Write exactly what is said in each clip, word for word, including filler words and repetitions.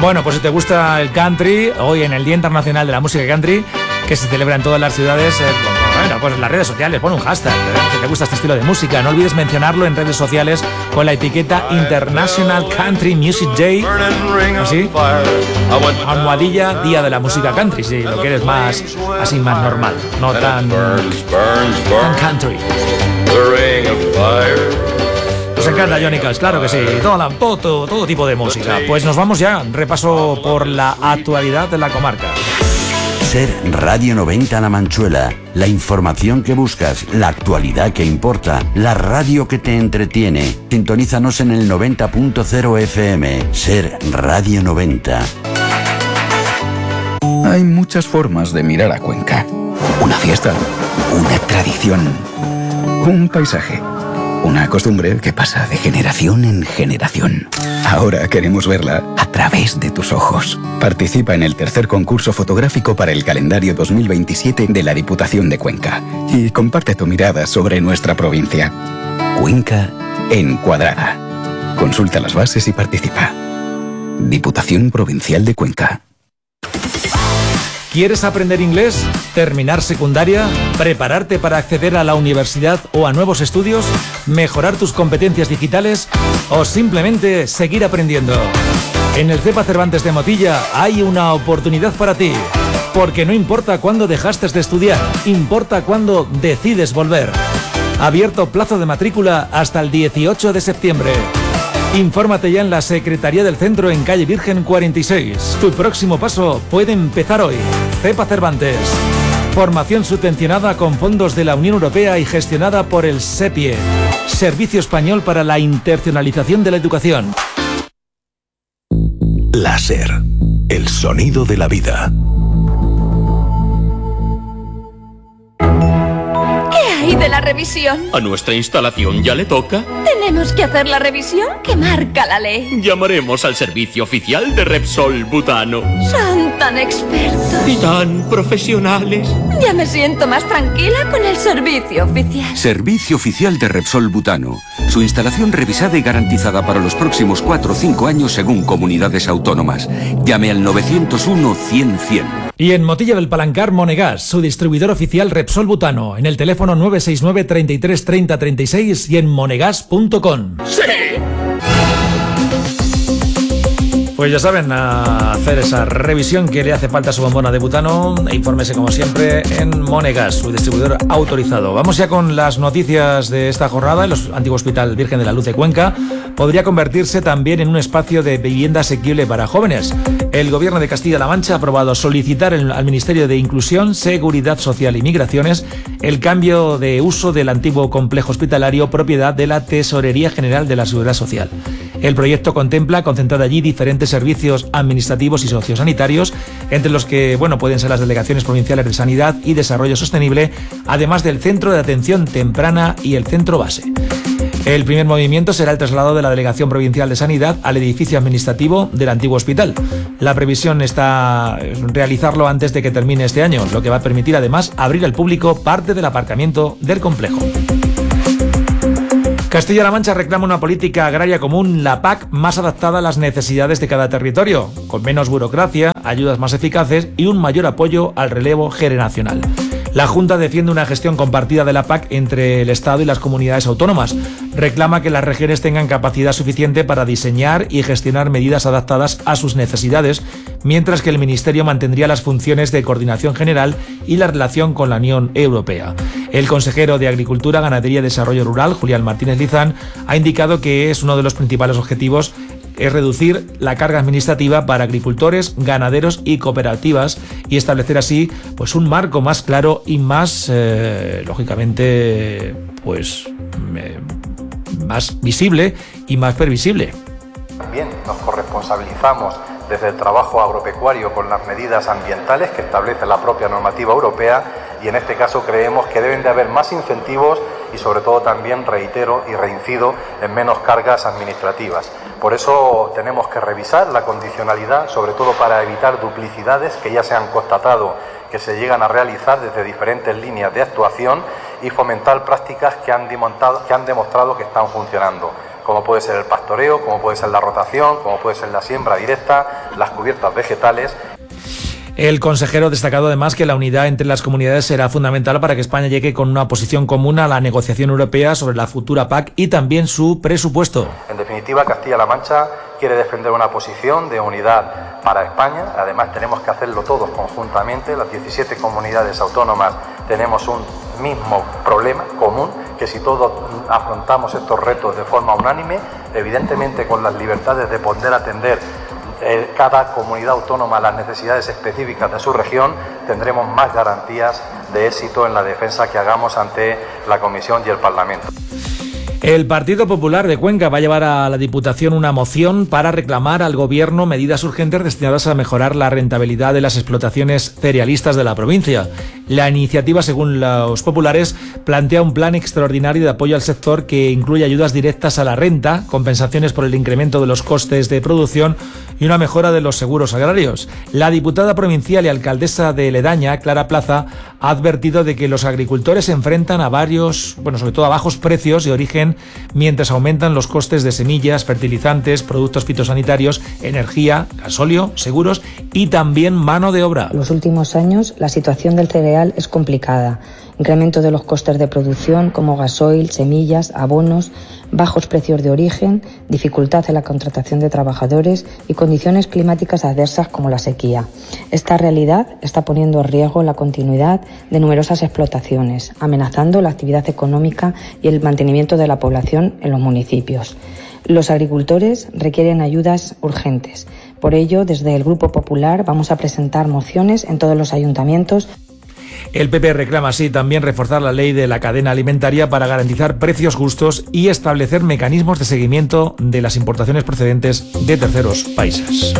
Bueno, pues si te gusta el country, hoy en el Día Internacional de la Música Country, que se celebra en todas las ciudades, eh, bueno, pues en las redes sociales, pon un hashtag, ¿eh? Si te gusta este estilo de música, no olvides mencionarlo en redes sociales con la etiqueta International Country Music Day, así, almohadilla Día de la Música Country, si lo quieres más, así más normal, no tan, tan country. Nos encanta Johnny Cash, claro que sí, todo, todo, todo tipo de música. Pues nos vamos ya, repaso por la actualidad de la comarca. Ser Radio noventa La Manchuela, la información que buscas, la actualidad que importa, la radio que te entretiene. Sintonízanos en el noventa punto cero F M. Ser Radio noventa. Hay muchas formas de mirar a Cuenca. Una fiesta, una tradición, un paisaje, una costumbre que pasa de generación en generación. Ahora queremos verla a través de tus ojos. Participa en el tercer concurso fotográfico para el calendario dos mil veintisiete de la Diputación de Cuenca y comparte tu mirada sobre nuestra provincia. Cuenca Encuadrada. Consulta las bases y participa. Diputación Provincial de Cuenca. ¿Quieres aprender inglés? ¿Terminar secundaria? ¿Prepararte para acceder a la universidad o a nuevos estudios? ¿Mejorar tus competencias digitales? ¿O simplemente seguir aprendiendo? En el CEPA Cervantes de Motilla hay una oportunidad para ti. Porque no importa cuándo dejaste de estudiar, importa cuándo decides volver. Abierto plazo de matrícula hasta el dieciocho de septiembre. Infórmate ya en la Secretaría del Centro en calle Virgen cuarenta y seis. Tu próximo paso puede empezar hoy. CEPA Cervantes. Formación subvencionada con fondos de la Unión Europea y gestionada por el SEPIE, Servicio Español para la Internacionalización de la Educación. Láser, el sonido de la vida. ¿Y de la revisión? ¿A nuestra instalación ya le toca? ¿Tenemos que hacer la revisión que marca la ley? Llamaremos al servicio oficial de Repsol Butano. Son tan expertos y tan profesionales. Ya me siento más tranquila con el servicio oficial. Servicio oficial de Repsol Butano. Su instalación revisada y garantizada para los próximos cuatro o cinco años según comunidades autónomas. Llame al novecientos uno cien cien. Y en Motilla del Palancar, Monegas, su distribuidor oficial Repsol Butano, en el teléfono nueve seis nueve, treinta y tres, treinta, treinta y seis y en monegas punto com. ¡Sí! Pues ya saben, a hacer esa revisión que le hace falta a su bombona de butano. E infórmese como siempre en Monegas, su distribuidor autorizado. Vamos ya con las noticias de esta jornada. El antiguo Hospital Virgen de la Luz de Cuenca podría convertirse también en un espacio de vivienda asequible para jóvenes. El Gobierno de Castilla-La Mancha ha aprobado solicitar al Ministerio de Inclusión, Seguridad Social y Migraciones el cambio de uso del antiguo complejo hospitalario propiedad de la Tesorería General de la Seguridad Social. El proyecto contempla concentrar allí diferentes servicios administrativos y sociosanitarios, entre los que bueno, pueden ser las delegaciones provinciales de Sanidad y Desarrollo Sostenible, además del Centro de Atención Temprana y el Centro Base. El primer movimiento será el traslado de la Delegación Provincial de Sanidad al edificio administrativo del antiguo hospital. La previsión está realizarlo antes de que termine este año, lo que va a permitir además abrir al público parte del aparcamiento del complejo. Castilla-La Mancha reclama una política agraria común, la P A C, más adaptada a las necesidades de cada territorio, con menos burocracia, ayudas más eficaces y un mayor apoyo al relevo generacional. La Junta defiende una gestión compartida de la P A C entre el Estado y las comunidades autónomas. Reclama que las regiones tengan capacidad suficiente para diseñar y gestionar medidas adaptadas a sus necesidades, mientras que el Ministerio mantendría las funciones de coordinación general y la relación con la Unión Europea. El consejero de Agricultura, Ganadería y Desarrollo Rural, Julián Martínez Lizán, ha indicado que es uno de los principales objetivos es reducir la carga administrativa para agricultores, ganaderos y cooperativas y establecer así pues un marco más claro y más, eh, lógicamente, pues eh, más visible y más previsible. También nos corresponsabilizamos desde el trabajo agropecuario con las medidas ambientales que establece la propia normativa europea y en este caso creemos que deben de haber más incentivos y sobre todo también, reitero y reincido, en menos cargas administrativas. Por eso tenemos que revisar la condicionalidad, sobre todo para evitar duplicidades que ya se han constatado que se llegan a realizar desde diferentes líneas de actuación y fomentar prácticas que han demostrado, que han demostrado que están funcionando, como puede ser el pastoreo, como puede ser la rotación, como puede ser la siembra directa, las cubiertas vegetales. El consejero ha destacado además que la unidad entre las comunidades será fundamental para que España llegue con una posición común a la negociación europea sobre la futura P A C y también su presupuesto. En definitiva, Castilla-La Mancha quiere defender una posición de unidad para España. Además, tenemos que hacerlo todos conjuntamente. Las diecisiete comunidades autónomas tenemos un mismo problema común, que si todos afrontamos estos retos de forma unánime, evidentemente con las libertades de poder atender cada comunidad autónoma las necesidades específicas de su región, tendremos más garantías de éxito en la defensa que hagamos ante la Comisión y el Parlamento. El Partido Popular de Cuenca va a llevar a la Diputación una moción para reclamar al Gobierno medidas urgentes destinadas a mejorar la rentabilidad de las explotaciones cerealistas de la provincia. La iniciativa, según los populares, plantea un plan extraordinario de apoyo al sector que incluye ayudas directas a la renta, compensaciones por el incremento de los costes de producción y una mejora de los seguros agrarios. La diputada provincial y alcaldesa de Ledaña, Clara Plaza, ha advertido de que los agricultores se enfrentan a varios, bueno, sobre todo a bajos precios de origen, mientras aumentan los costes de semillas, fertilizantes, productos fitosanitarios, energía, gasóleo, seguros y también mano de obra. En los últimos años la situación del cereal es complicada. Incremento de los costes de producción como gasoil, semillas, abonos, bajos precios de origen, dificultad en la contratación de trabajadores y condiciones climáticas adversas como la sequía. Esta realidad está poniendo en riesgo la continuidad de numerosas explotaciones, amenazando la actividad económica y el mantenimiento de la población en los municipios. Los agricultores requieren ayudas urgentes. Por ello, desde el Grupo Popular vamos a presentar mociones en todos los ayuntamientos. El P P reclama así también reforzar la ley de la cadena alimentaria para garantizar precios justos y establecer mecanismos de seguimiento de las importaciones procedentes de terceros países.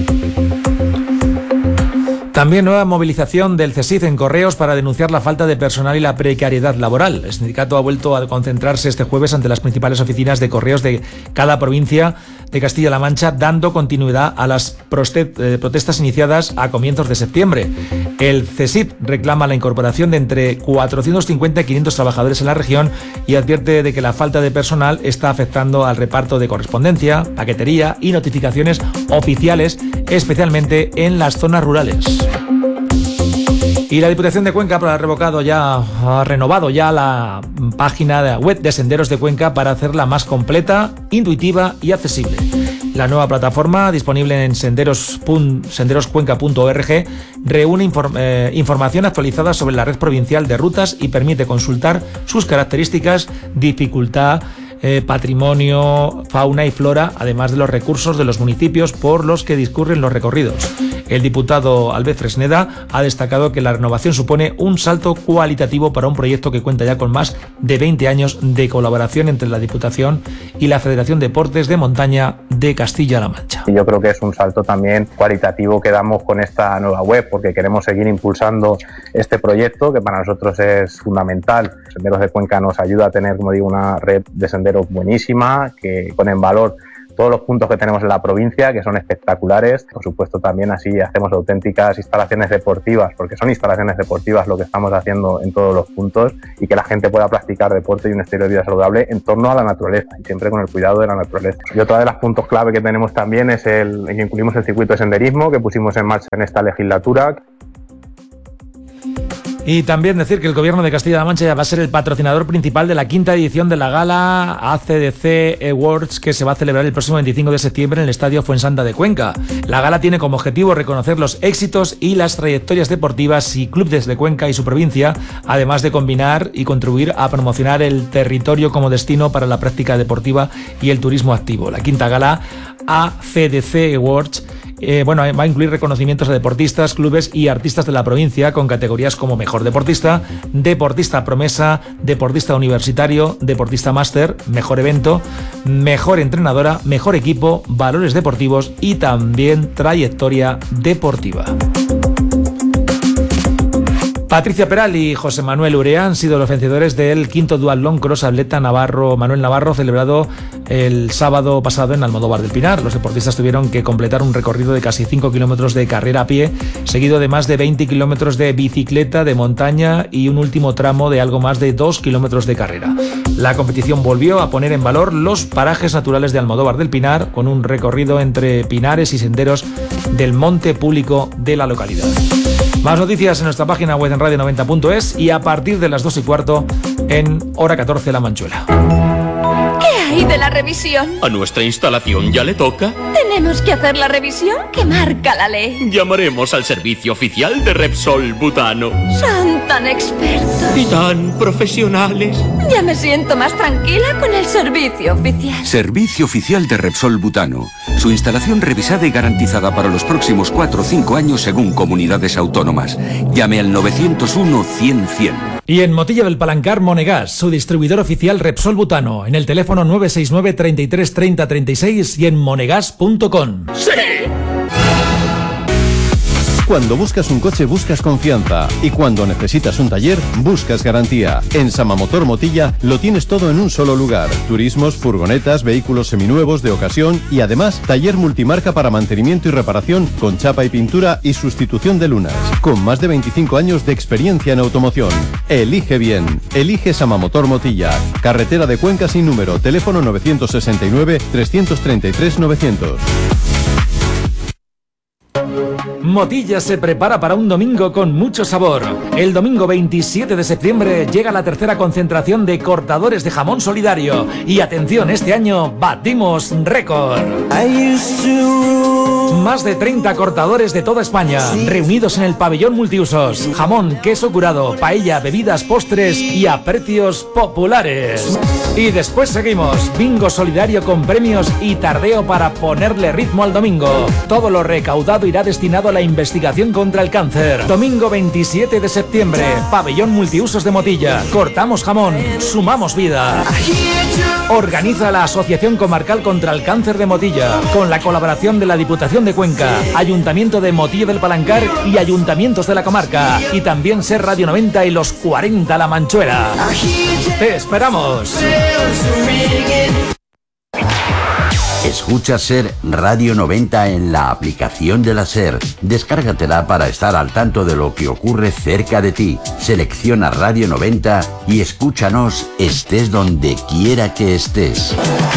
También nueva movilización del CESIF en Correos para denunciar la falta de personal y la precariedad laboral. El sindicato ha vuelto a concentrarse este jueves ante las principales oficinas de Correos de cada provincia de Castilla-La Mancha, dando continuidad a las protestas iniciadas a comienzos de septiembre. El CESIF reclama la incorporación de entre cuatrocientos cincuenta y quinientos trabajadores en la región y advierte de que la falta de personal está afectando al reparto de correspondencia, paquetería y notificaciones oficiales, especialmente en las zonas rurales. Y la Diputación de Cuenca ha revocado ya, ha renovado ya la página web de Senderos de Cuenca para hacerla más completa, intuitiva y accesible. La nueva plataforma, disponible en senderos cuenca punto org, reúne inform- eh, información actualizada sobre la red provincial de rutas y permite consultar sus características, dificultad, Eh, patrimonio, fauna y flora, además de los recursos de los municipios por los que discurren los recorridos. El diputado Albert Fresneda ha destacado que la renovación supone un salto cualitativo para un proyecto que cuenta ya con más de veinte años de colaboración entre la Diputación y la Federación de Deportes de Montaña de Castilla-La Mancha. Yo creo que es un salto también cualitativo que damos con esta nueva web, porque queremos seguir impulsando este proyecto que para nosotros es fundamental. Senderos de Cuenca nos ayuda a tener, como digo, una red de senderos buenísima, que pone en valor todos los puntos que tenemos en la provincia, que son espectaculares. Por supuesto, también así hacemos auténticas instalaciones deportivas, porque son instalaciones deportivas lo que estamos haciendo en todos los puntos, y que la gente pueda practicar deporte y un estilo de vida saludable en torno a la naturaleza, y siempre con el cuidado de la naturaleza. Y otro de los puntos clave que tenemos también es el que incluimos el circuito de senderismo que pusimos en marcha en esta legislatura. Y también decir que el Gobierno de Castilla-La Mancha ya va a ser el patrocinador principal de la quinta edición de la gala A C D C Awards, que se va a celebrar el próximo veinticinco de septiembre en el Estadio Fuensanta de Cuenca. La gala tiene como objetivo reconocer los éxitos y las trayectorias deportivas y clubes de Cuenca y su provincia, además de combinar y contribuir a promocionar el territorio como destino para la práctica deportiva y el turismo activo. La quinta gala A C D C Awards Eh, bueno, va a incluir reconocimientos a deportistas, clubes y artistas de la provincia con categorías como Mejor Deportista, Deportista Promesa, Deportista Universitario, Deportista Máster, Mejor Evento, Mejor Entrenadora, Mejor Equipo, Valores Deportivos y también Trayectoria Deportiva. Patricia Peral y José Manuel Urea han sido los vencedores del quinto Duatlón Cross Atleta Navarro Manuel Navarro, celebrado el sábado pasado en Almodóvar del Pinar. Los deportistas tuvieron que completar un recorrido de casi cinco kilómetros de carrera a pie, seguido de más de veinte kilómetros de bicicleta de montaña y un último tramo de algo más de dos kilómetros de carrera. La competición volvió a poner en valor los parajes naturales de Almodóvar del Pinar, con un recorrido entre pinares y senderos del monte público de la localidad. Más noticias en nuestra página web en radio noventa punto es y a partir de las dos y cuarto en hora catorce La Manchuela. ¿Qué hay de la revisión? ¿A nuestra instalación ya le toca? ¿Tenemos que hacer la revisión que marca la ley? Llamaremos al servicio oficial de Repsol Butano. Son tan expertos y tan profesionales. Ya me siento más tranquila con el servicio oficial. Servicio oficial de Repsol Butano. Su instalación revisada y garantizada para los próximos cuatro o cinco años según comunidades autónomas. Llame al novecientos uno cien cien. Y en Motilla del Palancar, Monegas, su distribuidor oficial Repsol Butano, en el teléfono nueve seis nueve, treinta y tres, treinta, treinta y seis y en monegas punto com. ¡Sí! Cuando buscas un coche buscas confianza y cuando necesitas un taller buscas garantía. En Samamotor Motilla lo tienes todo en un solo lugar. Turismos, furgonetas, vehículos seminuevos de ocasión y además taller multimarca para mantenimiento y reparación con chapa y pintura y sustitución de lunas. Con más de veinticinco años de experiencia en automoción. Elige bien. Elige Samamotor Motilla. Carretera de Cuenca sin número. Teléfono novecientos sesenta y nueve, trescientos treinta y tres, novecientos. Motilla se prepara para un domingo con mucho sabor. El domingo veintisiete de septiembre llega la tercera concentración de cortadores de jamón solidario. Y atención, este año batimos récord. Más de treinta cortadores de toda España, reunidos en el pabellón multiusos. Jamón, queso curado, paella, bebidas, postres y a precios populares. Y después seguimos, bingo solidario con premios y tardeo para ponerle ritmo al domingo. Todo lo recaudado irá destinado a la investigación contra el cáncer. Domingo veintisiete de septiembre, pabellón multiusos de Motilla. Cortamos jamón, sumamos vida. Organiza la Asociación Comarcal contra el Cáncer de Motilla, con la colaboración de la Diputación de Cuenca, Ayuntamiento de Motilla del Palancar y ayuntamientos de la comarca. Y también Ser Radio noventa y los cuarenta La Manchuela. ¡Te esperamos! Escucha Ser Radio noventa en la aplicación de la Ser. Descárgatela para estar al tanto de lo que ocurre cerca de ti. Selecciona Radio noventa y escúchanos estés donde quiera que estés.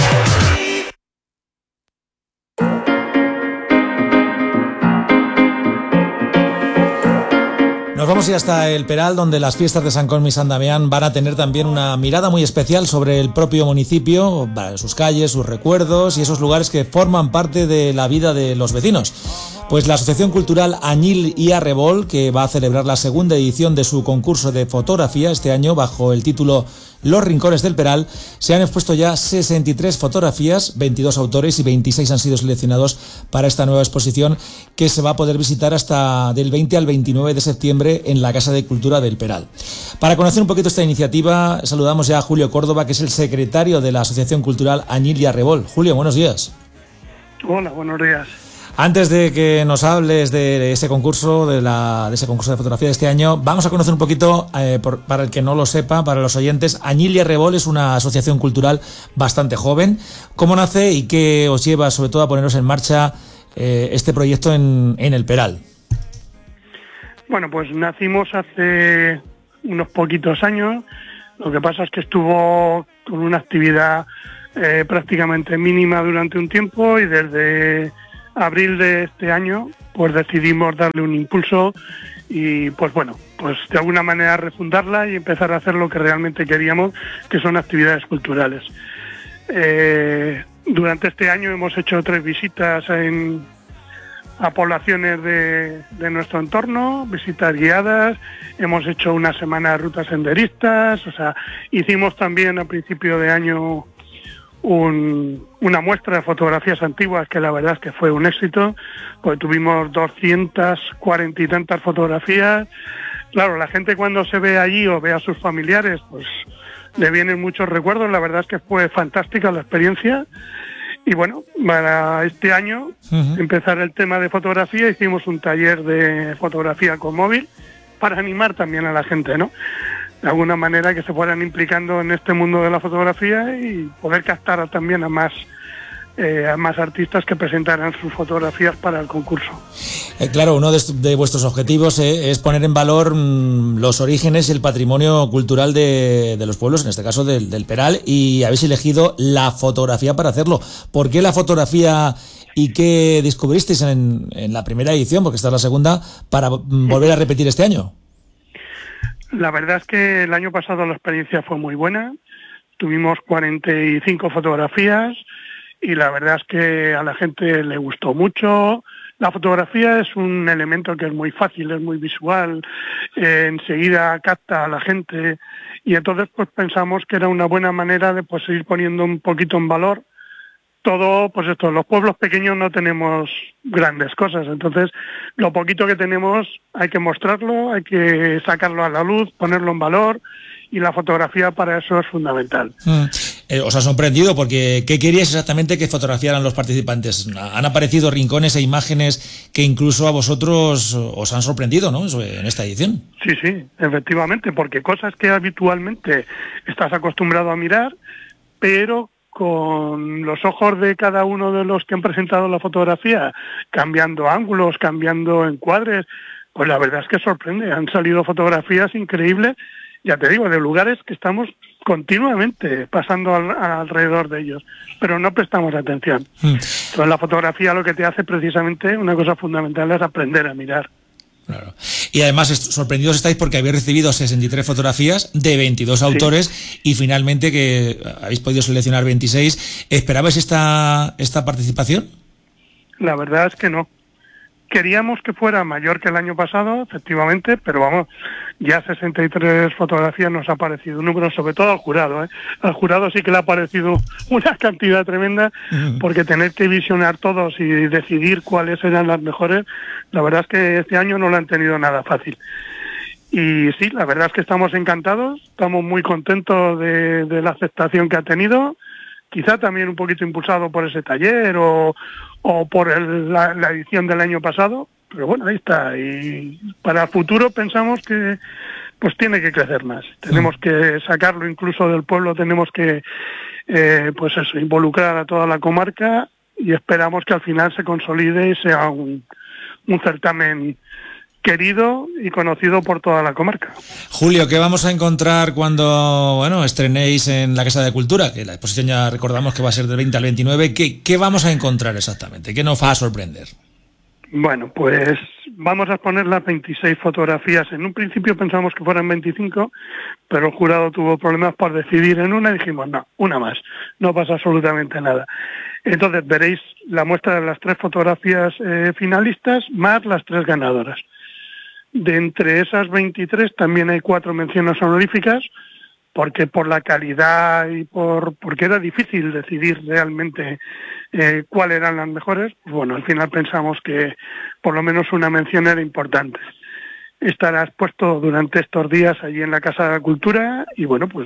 Nos vamos a ir hasta el Peral, donde las fiestas de San Cosme y San Damián van a tener también una mirada muy especial sobre el propio municipio, sus calles, sus recuerdos y esos lugares que forman parte de la vida de los vecinos. Pues la Asociación Cultural Añil y Arrebol, que va a celebrar la segunda edición de su concurso de fotografía este año bajo el título Los Rincones del Peral, se han expuesto ya sesenta y tres fotografías, veintidós autores y veintiséis han sido seleccionados para esta nueva exposición que se va a poder visitar hasta del veinte al veintinueve de septiembre en la Casa de Cultura del Peral. Para conocer un poquito esta iniciativa, saludamos ya a Julio Córdoba, que es el secretario de la Asociación Cultural Añil y Arrebol. Julio, buenos días. Hola, buenos días. Antes de que nos hables de ese concurso, de, la, de ese concurso de fotografía de este año, vamos a conocer un poquito, eh, por, para el que no lo sepa, para los oyentes, Añil y Arrebol es una asociación cultural bastante joven. ¿Cómo nace y qué os lleva sobre todo a poneros en marcha eh, este proyecto en, en el Peral? Bueno, pues nacimos hace unos poquitos años. Lo que pasa es que estuvo con una actividad eh, prácticamente mínima durante un tiempo y desde abril de este año pues decidimos darle un impulso y pues bueno, pues de alguna manera refundarla y empezar a hacer lo que realmente queríamos, que son actividades culturales. Eh, durante este año hemos hecho tres visitas en, a poblaciones de, de nuestro entorno, visitas guiadas, hemos hecho una semana de rutas senderistas, o sea, hicimos también a principio de año Un, una muestra de fotografías antiguas que la verdad es que fue un éxito, pues tuvimos doscientas cuarenta y tantas fotografías. Claro, la gente cuando se ve allí o ve a sus familiares, pues le vienen muchos recuerdos. La verdad es que fue fantástica la experiencia. Y bueno, para este año, uh-huh. empezar el tema de fotografía, hicimos un taller de fotografía con móvil para animar también a la gente, ¿no? De alguna manera que se fueran implicando en este mundo de la fotografía y poder captar también a más eh, a más artistas que presentaran sus fotografías para el concurso. Eh, claro, uno de, de vuestros objetivos eh, es poner en valor mmm, los orígenes y el patrimonio cultural de, de los pueblos, en este caso del, del Peral, y habéis elegido la fotografía para hacerlo. ¿Por qué la fotografía y qué descubristeis en, en la primera edición, porque esta es la segunda, para volver a repetir este año. La verdad es que el año pasado la experiencia fue muy buena. Tuvimos cuarenta y cinco fotografías y la verdad es que a la gente le gustó mucho. La fotografía es un elemento que es muy fácil, es muy visual, eh, enseguida capta a la gente y entonces pues pensamos que era una buena manera de pues ir poniendo un poquito en valor todo, pues esto, los pueblos pequeños no tenemos grandes cosas, entonces lo poquito que tenemos hay que mostrarlo, hay que sacarlo a la luz, ponerlo en valor y la fotografía para eso es fundamental. Mm. Eh, os ha sorprendido porque ¿qué queríais exactamente que fotografiaran los participantes? Han aparecido rincones e imágenes que incluso a vosotros os han sorprendido, ¿no? En esta edición. Sí, sí, efectivamente, porque cosas que habitualmente estás acostumbrado a mirar, pero con los ojos de cada uno de los que han presentado la fotografía, cambiando ángulos, cambiando encuadres, pues la verdad es que sorprende. Han salido fotografías increíbles, ya te digo, de lugares que estamos continuamente pasando al, alrededor de ellos, pero no prestamos atención. Mm. Entonces la fotografía lo que te hace precisamente, una cosa fundamental es aprender a mirar. Claro. Y además sorprendidos estáis porque habéis recibido sesenta y tres fotografías de veintidós autores, sí, y finalmente que habéis podido seleccionar veintiséis. ¿Esperabais esta, esta participación? La verdad es que no. Queríamos que fuera mayor que el año pasado, efectivamente, pero vamos, ya sesenta y tres fotografías nos ha parecido un número, sobre todo al jurado, ¿eh? Al jurado sí que le ha parecido una cantidad tremenda, porque tener que visionar todos y decidir cuáles eran las mejores, la verdad es que este año no lo han tenido nada fácil. Y sí, la verdad es que estamos encantados, estamos muy contentos de, de la aceptación que ha tenido, quizá también un poquito impulsado por ese taller o, o por el, la, la edición del año pasado, pero bueno, ahí está. Y para el futuro pensamos que pues tiene que crecer más. Tenemos que sacarlo incluso del pueblo, tenemos que eh, pues eso, involucrar a toda la comarca y esperamos que al final se consolide y sea un, un certamen querido y conocido por toda la comarca. Julio, ¿qué vamos a encontrar cuando bueno estrenéis en la Casa de Cultura? Que la exposición ya recordamos que va a ser del veinte al veintinueve. ¿Qué, qué vamos a encontrar exactamente? ¿Qué nos va a sorprender? Bueno, pues vamos a exponer las veintiséis fotografías. En un principio pensamos que fueran veinticinco, pero el jurado tuvo problemas por decidir en una y dijimos, no, una más, no pasa absolutamente nada. Entonces veréis la muestra de las tres fotografías eh, finalistas más las tres ganadoras. De entre esas veintitrés también hay cuatro menciones honoríficas, porque por la calidad y por porque era difícil decidir realmente eh, cuáles eran las mejores. Pues bueno, al final pensamos que por lo menos una mención era importante. Estará expuesto durante estos días allí en la Casa de la Cultura y bueno, pues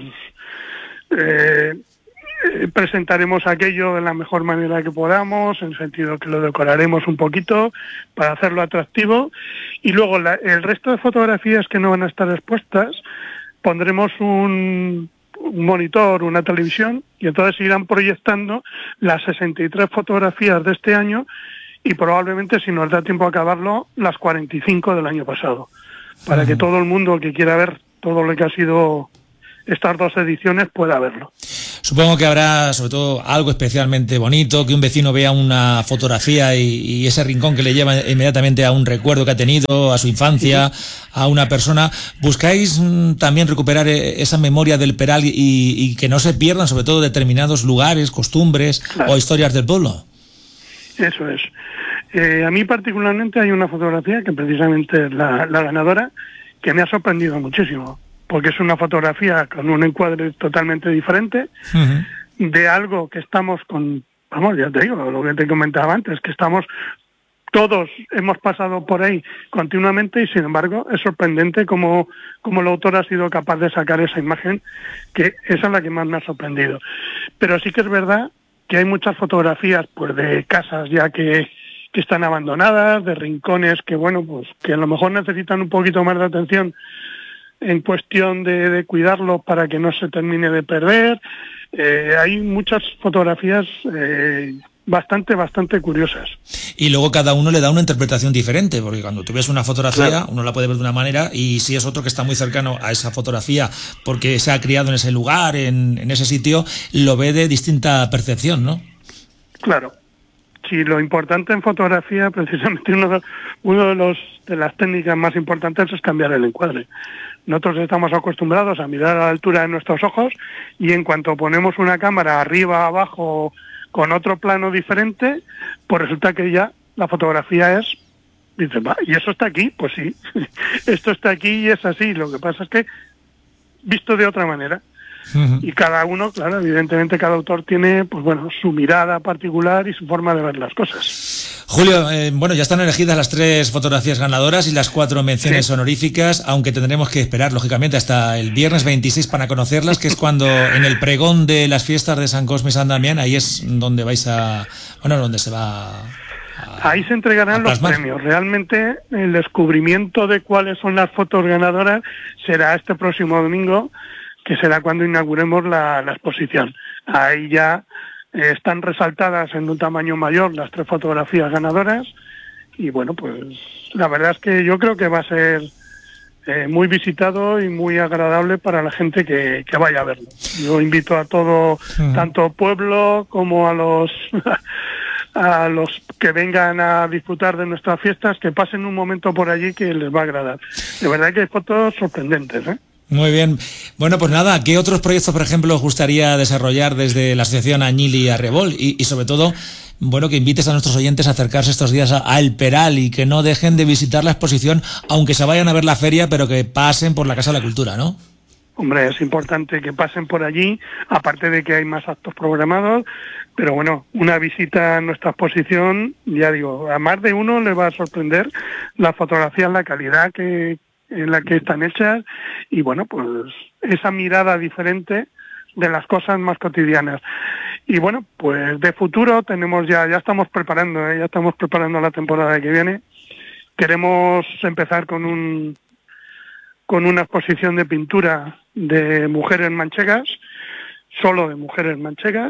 eh, eh, presentaremos aquello de la mejor manera que podamos, en el sentido que lo decoraremos un poquito para hacerlo atractivo, y luego la, el resto de fotografías que no van a estar expuestas pondremos un, un monitor, una televisión, y entonces irán proyectando las sesenta y tres fotografías de este año y probablemente, si nos da tiempo a acabarlo, las cuarenta y cinco del año pasado, para uh-huh. que todo el mundo que quiera ver todo lo que ha sido estas dos ediciones pueda verlo. Supongo que habrá sobre todo algo especialmente bonito, que un vecino vea una fotografía y, y ese rincón que le lleva inmediatamente a un recuerdo que ha tenido, a su infancia, sí. a una persona. ¿Buscáis mm, también recuperar esa memoria del Peral y, y que no se pierdan sobre todo determinados lugares, costumbres claro. o historias del pueblo? Eso es. Eh, a mí particularmente hay una fotografía que precisamente es la, la ganadora, que me ha sorprendido muchísimo, porque es una fotografía con un encuadre totalmente diferente, uh-huh. de algo que estamos con, vamos, ya te digo, lo que te comentaba antes, que estamos, todos hemos pasado por ahí continuamente y sin embargo es sorprendente cómo, cómo el autor ha sido capaz de sacar esa imagen, que esa es la que más me ha sorprendido. Pero sí que es verdad que hay muchas fotografías pues de casas ya que, que están abandonadas, de rincones que bueno, pues que a lo mejor necesitan un poquito más de atención en cuestión de, de cuidarlo para que no se termine de perder. Eh, hay muchas fotografías eh, bastante, bastante curiosas. Y luego cada uno le da una interpretación diferente, porque cuando tú ves una fotografía, claro. uno la puede ver de una manera, y si es otro que está muy cercano a esa fotografía porque se ha criado en ese lugar, en, en ese sitio, lo ve de distinta percepción, ¿no? Claro. si lo importante en fotografía, precisamente uno de, uno de los de las técnicas más importantes es cambiar el encuadre. Nosotros estamos acostumbrados a mirar a la altura de nuestros ojos y en cuanto ponemos una cámara arriba, abajo, con otro plano diferente, pues resulta que ya la fotografía es, dices, va, ¿y eso está aquí? Pues sí, esto está aquí y es así. Lo que pasa es que visto de otra manera. Uh-huh. Y cada uno, claro, evidentemente cada autor tiene, pues bueno, su mirada particular y su forma de ver las cosas. Julio, eh, bueno, ya están elegidas las tres fotografías ganadoras y las cuatro menciones sí. honoríficas, aunque tendremos que esperar, lógicamente, hasta el viernes veintiséis para conocerlas, que es cuando en el pregón de las fiestas de San Cosme y San Damián, ahí es donde vais a, bueno, donde se va a, ahí se entregarán los premios. Realmente el descubrimiento de cuáles son las fotos ganadoras será este próximo domingo, que será cuando inauguremos la, la exposición. Ahí ya eh, están resaltadas en un tamaño mayor las tres fotografías ganadoras y bueno, pues la verdad es que yo creo que va a ser eh, muy visitado y muy agradable para la gente que, que vaya a verlo. Yo invito a todo, uh-huh. tanto pueblo como a los a los que vengan a disfrutar de nuestras fiestas, que pasen un momento por allí que les va a agradar. De verdad que hay fotos sorprendentes, ¿eh? Muy bien. Bueno, pues nada, ¿qué otros proyectos, por ejemplo, os gustaría desarrollar desde la Asociación Añil y Arrebol? Y, y sobre todo, bueno, que invites a nuestros oyentes a acercarse estos días a, a El Peral y que no dejen de visitar la exposición, aunque se vayan a ver la feria, pero que pasen por la Casa de la Cultura, ¿no? Hombre, es importante que pasen por allí, aparte de que hay más actos programados, pero bueno, una visita a nuestra exposición, ya digo, a más de uno le va a sorprender la fotografía, la calidad que en la que están hechas y bueno, pues esa mirada diferente de las cosas más cotidianas. Y bueno, pues de futuro tenemos ya, ya estamos preparando, ¿eh? ya estamos preparando la temporada que viene. Queremos empezar con un con una exposición de pintura de mujeres manchegas, solo de mujeres manchegas.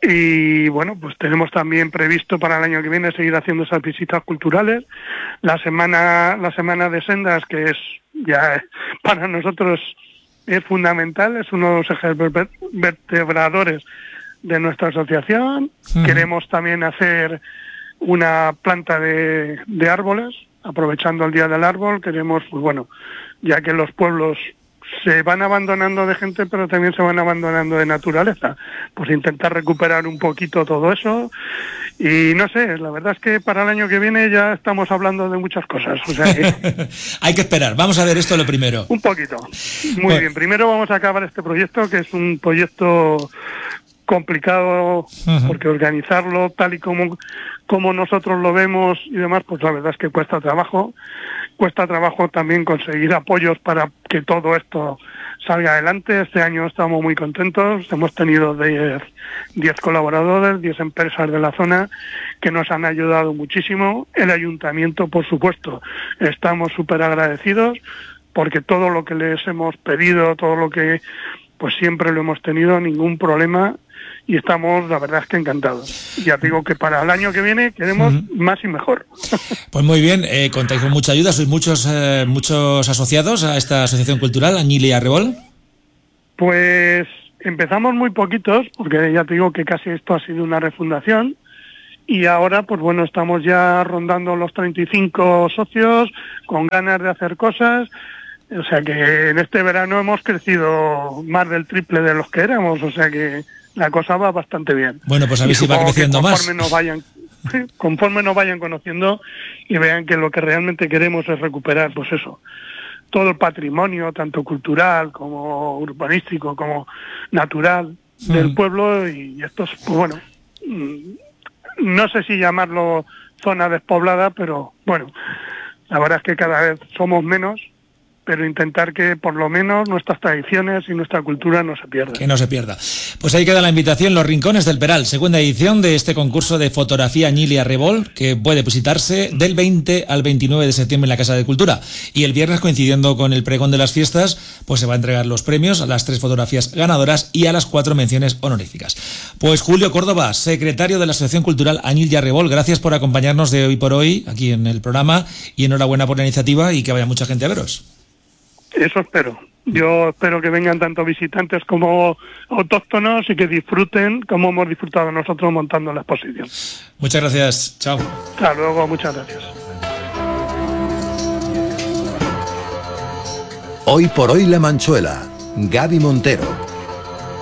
Y bueno, pues tenemos también previsto para el año que viene seguir haciendo esas visitas culturales. La semana, la semana de sendas, que es ya para nosotros es fundamental, es uno de los ejes vertebradores de nuestra asociación. Uh-huh. Queremos también hacer una planta de, de árboles, aprovechando el Día del Árbol. Queremos, pues bueno, ya que los pueblos se van abandonando de gente, pero también se van abandonando de naturaleza, pues intentar recuperar un poquito todo eso. Y no sé, la verdad es que para el año que viene ya estamos hablando de muchas cosas, o sea que... Hay que esperar, vamos a ver esto lo primero. Un poquito, muy bueno. bien. Primero vamos a acabar este proyecto, que es un proyecto complicado, uh-huh. porque organizarlo tal y como, como nosotros lo vemos y demás, pues la verdad es que cuesta trabajo. Cuesta trabajo también conseguir apoyos para que todo esto salga adelante. Este año estamos muy contentos. Hemos tenido diez colaboradores, diez empresas de la zona que nos han ayudado muchísimo. El ayuntamiento, por supuesto, estamos súper agradecidos porque todo lo que les hemos pedido, todo lo que pues siempre lo hemos tenido, ningún problema. Y estamos, la verdad es que encantados. Ya digo que para el año que viene queremos uh-huh. más y mejor. Pues muy bien, eh, contáis con mucha ayuda, sois muchos eh, muchos asociados a esta asociación cultural, Añil y Arrebol. Pues empezamos muy poquitos, porque ya te digo que casi esto ha sido una refundación, y ahora, pues bueno, estamos ya rondando los treinta y cinco socios, con ganas de hacer cosas. O sea que en este verano hemos crecido más del triple de los que éramos, o sea que la cosa va bastante bien. Bueno, pues a ver si va creciendo conforme más. Nos vayan, conforme nos vayan conociendo y vean que lo que realmente queremos es recuperar, pues eso, todo el patrimonio, tanto cultural como urbanístico, como natural mm. del pueblo. Y esto es, pues bueno, no sé si llamarlo zona despoblada, pero bueno, la verdad es que cada vez somos menos, pero intentar que por lo menos nuestras tradiciones y nuestra cultura no se pierdan. Que no se pierda. Pues ahí queda la invitación, Los Rincones del Peral, segunda edición de este concurso de fotografía Añil y Arrebol, que puede visitarse del veinte al veintinueve de septiembre en la Casa de Cultura. Y el viernes, coincidiendo con el pregón de las fiestas, pues se va a entregar los premios a las tres fotografías ganadoras y a las cuatro menciones honoríficas. Pues Julio Córdoba, secretario de la Asociación Cultural Añil y Arrebol, gracias por acompañarnos de hoy por hoy aquí en el programa y enhorabuena por la iniciativa y que vaya mucha gente a veros. Eso espero. Yo espero que vengan tanto visitantes como autóctonos y que disfruten como hemos disfrutado nosotros montando la exposición. Muchas gracias, chao. Hasta luego, muchas gracias. Hoy por hoy La Manchuela, Gaby Montero.